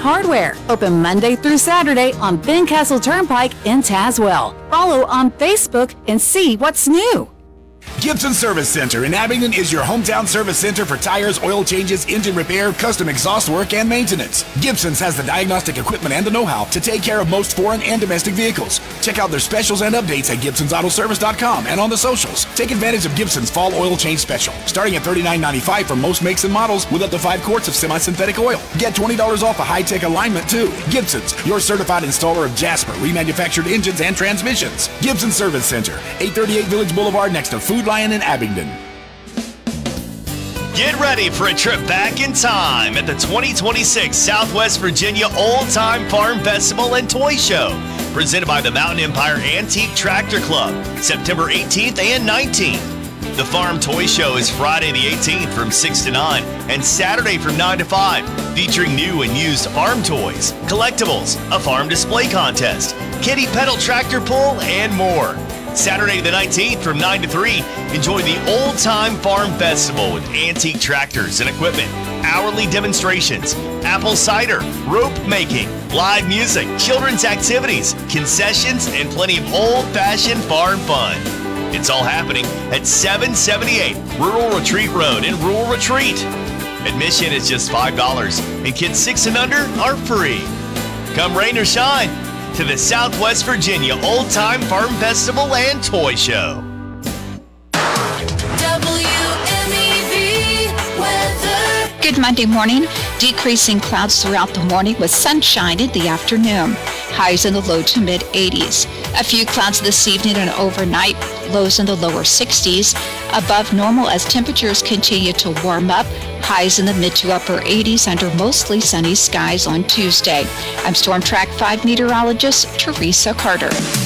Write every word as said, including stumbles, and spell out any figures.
Hardware, open Monday through Saturday on Fincastle Turnpike in Tazewell. Follow on Facebook and see what's new. Gibson Service Center in Abingdon is your hometown service center for tires, oil changes, engine repair, custom exhaust work, and maintenance. Gibson's has the diagnostic equipment and the know-how to take care of most foreign and domestic vehicles. Check out their specials and updates at Gibsons Auto Service dot com and on the socials. Take advantage of Gibson's Fall Oil Change Special, starting at thirty-nine ninety-five for most makes and models with up to five quarts of semi-synthetic oil. Get twenty dollars off a high-tech alignment, too. Gibson's, your certified installer of Jasper remanufactured engines and transmissions. Gibson Service Center, eight thirty-eight Village Boulevard next to Food Lion in Abingdon. Get ready for a trip back in time at the twenty twenty-six Southwest Virginia Old Time Farm Festival and Toy Show, presented by the Mountain Empire Antique Tractor Club, September eighteenth and nineteenth. The Farm Toy Show is Friday the eighteenth from six to nine and Saturday from nine to five, featuring new and used farm toys, collectibles, a farm display contest, kiddie pedal tractor pull, and more. Saturday the nineteenth from nine to three, enjoy the Old Time Farm Festival with antique tractors and equipment, hourly demonstrations, apple cider, rope making, live music, children's activities, concessions, and plenty of old-fashioned farm fun. It's all happening at seven seventy-eight Rural Retreat Road in Rural Retreat. Admission is just five dollars, and kids six and under are free. Come rain or shine to the Southwest Virginia Old Time Farm Festival and Toy Show. W M E V weather. Good Monday morning. Decreasing clouds throughout the morning with sunshine in the afternoon. Highs in the low to mid eighties. A few clouds this evening and overnight. Lows in the lower sixties. Above normal as temperatures continue to warm up. Highs in the mid to upper eighties under mostly sunny skies on Tuesday. I'm Storm Track five meteorologist Teresa Carter.